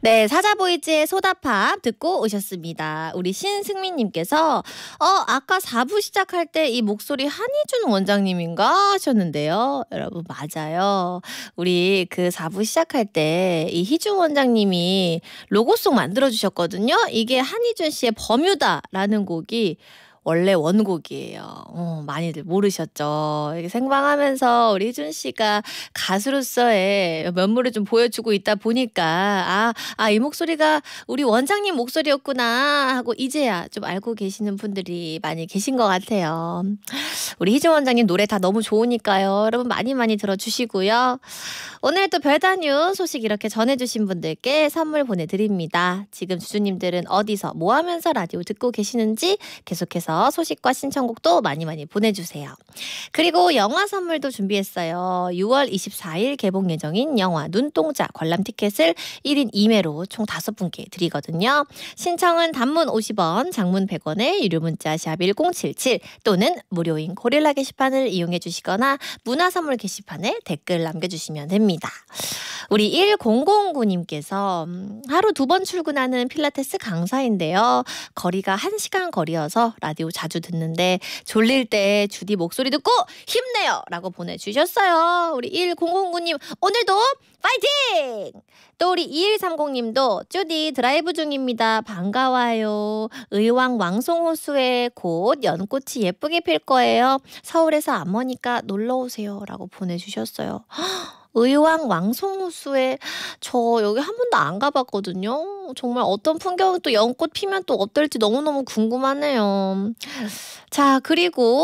네, 사자보이즈의 소다팝 듣고 오셨습니다. 우리 신승민님께서 아까 4부 시작할 때 이 목소리 한희준 원장님인가 하셨는데요. 여러분 맞아요. 우리 그 4부 시작할 때 이 희준 원장님이 로고송 만들어주셨거든요. 이게 한희준 씨의 버뮤다라는 곡이 원래 원곡이에요. 많이들 모르셨죠. 이렇게 생방하면서 우리 희준 씨가 가수로서의 면모를 좀 보여주고 있다 보니까 이 목소리가 우리 원장님 목소리였구나 하고 이제야 좀 알고 계시는 분들이 많이 계신 것 같아요. 우리 희준 원장님 노래 다 너무 좋으니까요. 여러분 많이 많이 들어주시고요. 오늘 또 별다뉴 소식 이렇게 전해주신 분들께 선물 보내드립니다. 지금 주주님들은 어디서 뭐 하면서 라디오 듣고 계시는지 계속해서 소식과 신청곡도 많이 많이 보내주세요. 그리고 영화 선물도 준비했어요. 6월 24일 개봉 예정인 영화 눈동자 관람 티켓을 1인 2매로 총 5분께 드리거든요. 신청은 단문 50원, 장문 100원에 유료 문자 샵 1077 또는 무료인 고릴라 게시판을 이용해 주시거나 문화선물 게시판에 댓글 남겨주시면 됩니다. 우리 1009님께서 하루 2번 출근하는 필라테스 강사인데요. 거리가 1시간 거리여서 라디오 자주 듣는데 졸릴 때 주디 목소리 듣고 힘내요 라고 보내주셨어요. 우리 1009님 오늘도 파이팅! 또 우리 2130님도 주디 드라이브 중입니다. 반가워요. 의왕 왕송호수에 곧 연꽃이 예쁘게 필 거예요. 서울에서 안 머니까 놀러오세요 라고 보내주셨어요. 의왕 왕송호수에 저 여기 한 번도 안 가봤거든요. 정말 어떤 풍경이 또 연꽃 피면 또 어떨지 너무너무 궁금하네요. 자, 그리고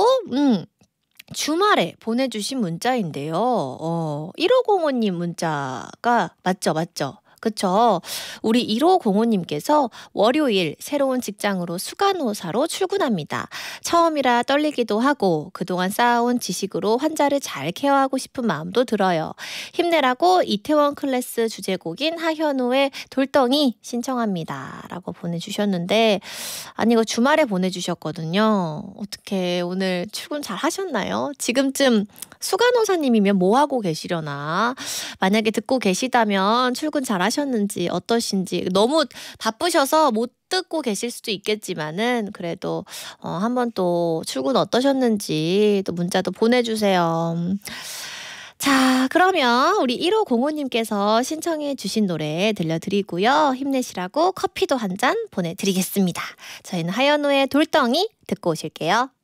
주말에 보내주신 문자인데요. 1505님 문자가 맞죠? 그쵸? 우리 1505님께서 월요일 새로운 직장으로 수간호사로 출근합니다. 처음이라 떨리기도 하고 그동안 쌓아온 지식으로 환자를 잘 케어하고 싶은 마음도 들어요. 힘내라고 이태원 클래스 주제곡인 하현우의 돌덩이 신청합니다. 라고 보내주셨는데 아니 이거 주말에 보내주셨거든요. 어떻게 오늘 출근 잘 하셨나요? 지금쯤 수간호사님이면 뭐 하고 계시려나? 만약에 듣고 계시다면 출근 잘 하셨는지 어떠신지 너무 바쁘셔서 못 듣고 계실 수도 있겠지만은 그래도 한번 또 출근 어떠셨는지 또 문자도 보내주세요. 자, 그러면 우리 1505님께서 신청해 주신 노래 들려드리고요. 힘내시라고 커피도 한 잔 보내드리겠습니다. 저희는 하현우의 돌덩이 듣고 오실게요.